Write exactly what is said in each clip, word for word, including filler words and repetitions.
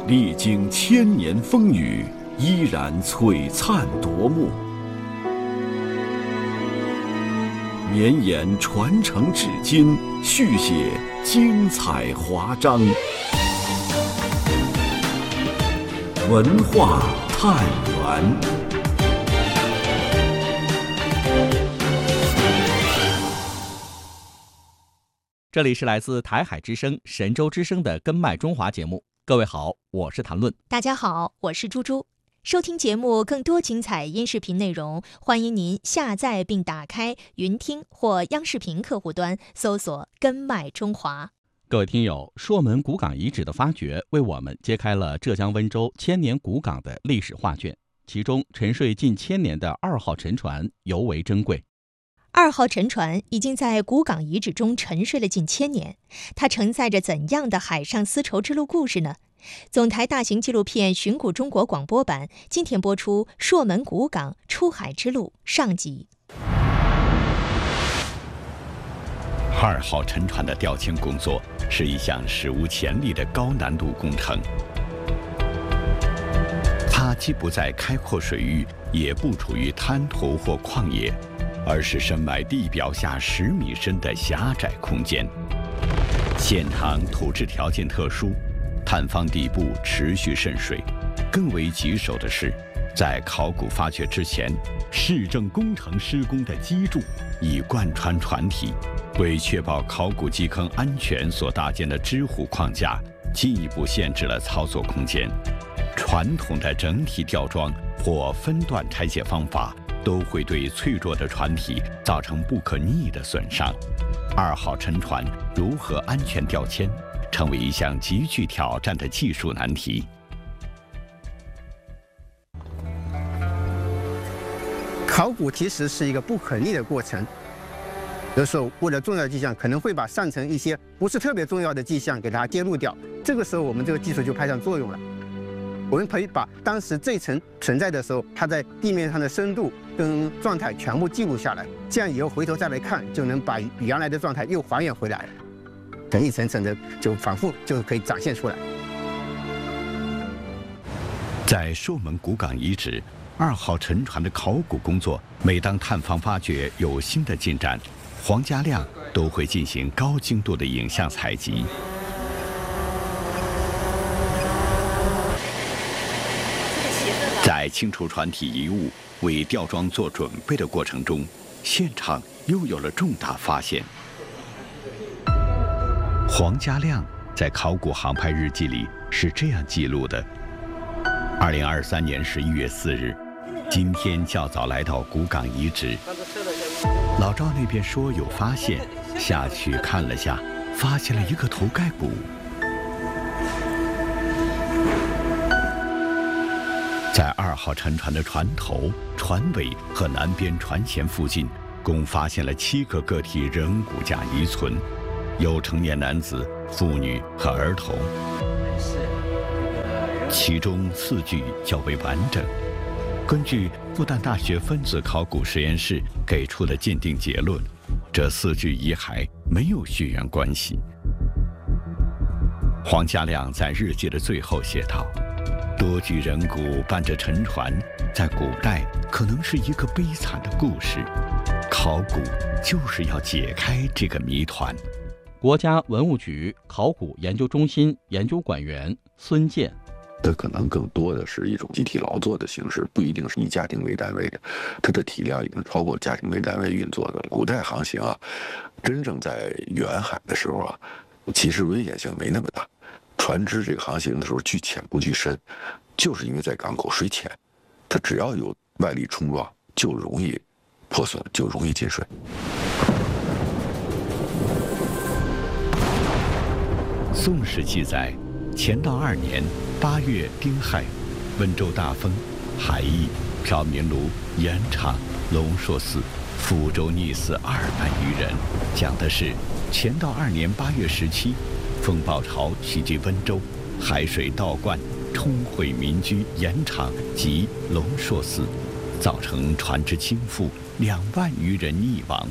历经千年风雨，依然璀璨夺目。绵延传承至今，续写精彩华章。文化探源。 这里是来自台海之声、神州之声的《根脉中华》节目。各位好，我是谭论。 大家好，我是猪猪。收听节目更多精彩音视频内容，欢迎您下载并打开云听或央视频客户端，搜索“根脉中华”。 各位听友，朔门古港遗址的发掘，为我们揭开了浙江温州千年古港的历史画卷。其中，沉睡近千年的二号沉船尤为珍贵。 二号沉船已经在古港遗址中沉睡了近千年，它承载着怎样的海上丝绸之路故事呢？总台大型纪录片《寻古中国》广播版今天播出《朔门古港出海之路》上集。 二号沉船的吊迁工作是一项史无前例的高难度工程，它既不在开阔水域，也不处于滩涂或旷野，而是深埋地表下十米深的狭窄空间。现场土质条件特殊，探方底部持续渗水。更为棘手的是，在考古发掘之前，市政工程施工的基柱已贯穿船体，为确保考古基坑安全所搭建的支护框架进一步限制了操作空间。传统的整体吊装或分段拆卸方法都会对脆弱的船体造成不可逆的损伤。二号沉船如何安全吊迁，成为一项极具挑战的技术难题。 考古其实是一个不可逆的过程，有的时候为了重要迹象，可能会把上层一些不是特别重要的迹象给它揭露掉，这个时候我们这个技术就派上作用了。我们可以把当时这层存在的时候，它在地面上的深度跟状态全部记录下来，这样以后回头再来看，就能把原来的状态又还原回来了，等一层层的就反复就可以展现出来。 在朔门古港遗址，二号沉船的考古工作，每当探访发掘有新的进展，黄家亮都会进行高精度的影像采集。在清除船体遗物、为吊装做准备的过程中，现场又有了重大发现。黄家亮在考古航拍日记里是这样记录的：二零二三年十一月四日，今天较早来到古港遗址，老赵那边说有发现，下去看了下，发现了一个头盖骨。在二号沉船的船头、船尾和南边船舷附近，共发现了七个个体人骨架遗存，有成年男子、妇女和儿童，其中四具较为完整。根据复旦大学分子考古实验室给出的鉴定结论，这四具遗骸没有血缘关系。黄家亮在日记的最后写道：多具人骨伴着沉船，在古代可能是一个悲惨的故事。考古就是要解开这个谜团。 国家文物局考古研究中心研究馆员孙健， 它可能更多的是一种集体劳作的形式，不一定是以家庭为单位的，它的体量已经超过家庭为单位运作的了。古代航行啊，真正在远海的时候啊，其实危险性没那么大。船只这个航行的时候巨浅不巨深，就是因为在港口水浅，它只要有外力冲撞，就容易破损，就容易进水。 宋史记载，乾道二年八月丁亥，温州大风，海邑、朴明庐、盐场、龙朔寺、福州逆寺二万余人。讲的是乾道二年八月十七。风暴潮袭击温州，海水倒灌，冲毁民居盐场及龙朔寺，造成船只倾覆，两万余人溺亡。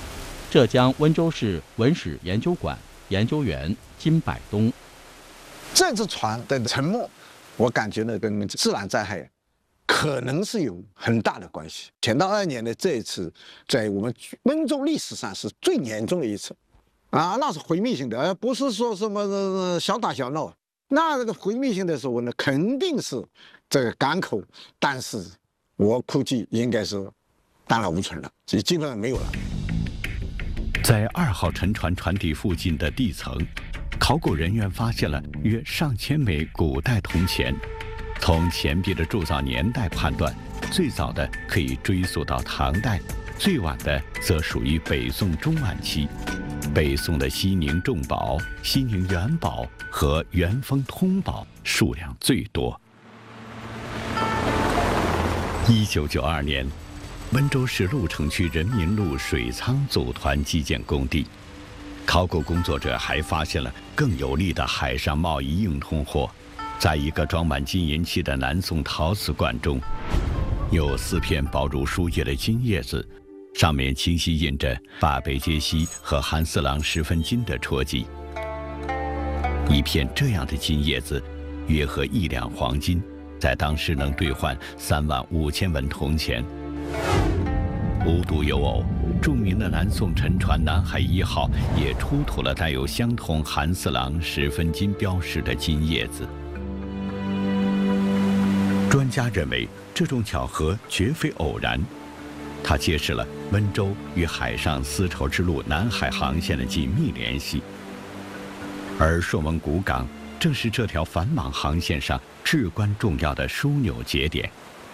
浙江温州市文史研究馆研究员金柏东， 这只船的沉没，我感觉呢跟自然灾害可能是有很大的关系。前到二年的这一次，在我们温州历史上是最严重的一次，啊，那是毁灭性的，而不是说什么小打小闹。那这个毁灭性的时候呢，肯定是这个港口，但是我估计应该是荡然无存了，基本上没有了。 在二号沉船船底附近的地层，考古人员发现了约上千枚古代铜钱。从钱币的铸造年代判断，最早的可以追溯到唐代，最晚的则属于北宋中晚期。北宋的西宁重宝、西宁元宝和元丰通宝数量最多。一九九二年，温州市鹿城区人民路水仓组团基建工地，考古工作者还发现了更有力的海上贸易硬通货。在一个装满金银器的南宋陶瓷罐中，有四片薄如书页的金叶子，上面清晰印着法贝杰西和韩四郎十分金的戳记。一片这样的金叶子，约合一两黄金，在当时能兑换三万五千文铜钱。无独有偶，著名的南宋沉船南海一号也出土了带有相同韩四郎十分金标识的金叶子。专家认为，这种巧合绝非偶然，它揭示了温州与海上丝绸之路南海航线的紧密联系。而朔蒙古港正是这条繁忙航线上至关重要的枢纽节点。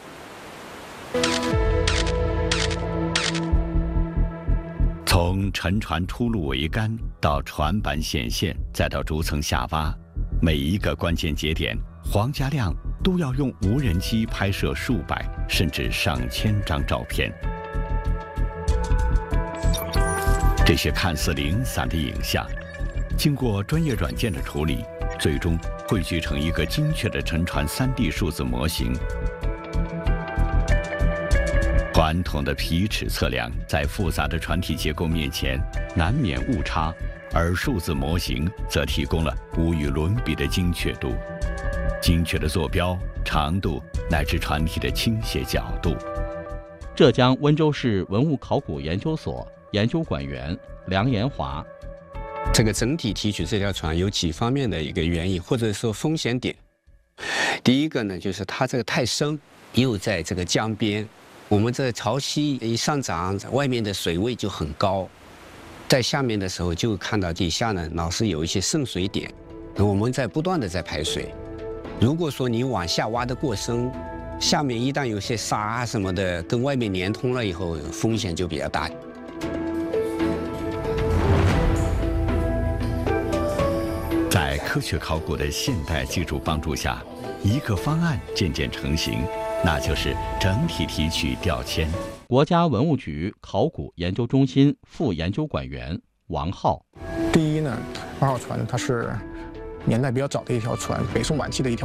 从沉船出入桅杆到船板显现，再到逐层下挖，每一个关键节点，黄家亮都要用无人机拍摄数百甚至上千张照片。这些看似零散的影像，经过专业软件的处理，最终汇聚成一个精确的沉船 三 D 数字模型。传统的皮尺测量在复杂的船体结构面前难免误差，而数字模型则提供了无与伦比的精确度。精确的坐标、长度乃至船体的倾斜角度。 浙江温州市文物考古研究所研究馆员梁延华， 这个整体提取这条船有几方面的一个原因，或者说风险点。第一个呢，就是它这个太深，又在这个江边，我们这潮汐一上涨，外面的水位就很高，在下面的时候就看到底下呢老是有一些渗水点，我们在不断的在排水。如果说你往下挖得过深，下面一旦有些沙什么的跟外面连通了以后，风险就比较大。 在科学考古的现代技术帮助下，一个方案渐渐成型，那就是整体提取吊签。 国家文物局考古研究中心副研究馆员王浩。 第一呢，二号船它是年代比较早的一条船，北宋晚期的一条